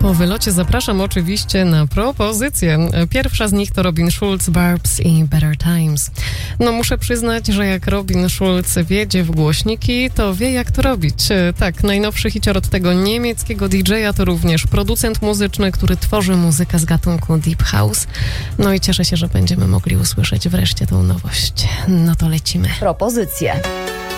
Po wylocie zapraszam oczywiście na propozycje. Pierwsza z nich to Robin Schulz, Barbs i Better Times. No muszę przyznać, że jak Robin Schulz wiedzie w głośniki, to wie jak to robić. Tak, najnowszy hicior od tego niemieckiego DJ-a to również producent muzyczny, który tworzy muzykę z gatunku Deep House. No i cieszę się, że będziemy mogli usłyszeć wreszcie tą nowość. No to lecimy. Propozycje.